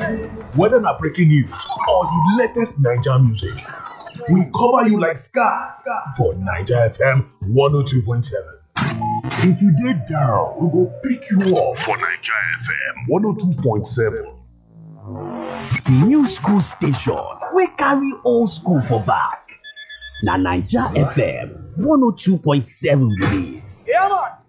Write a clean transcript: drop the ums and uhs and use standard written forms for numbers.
Whether na breaking news or the latest Naija music, we cover you like Scar for Naija FM 102.7. If you dey down, we go pick you up for Naija FM 102.7. New school station wey carry old school for back. Na Naija FM 102.7 be dis. Yeah, man.